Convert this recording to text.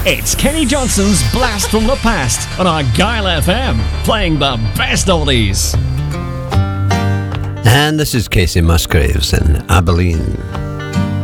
It's Kenny Johnson's Blast from the Past on Argyle FM, playing the best oldies. And this is Casey Musgraves in Abilene.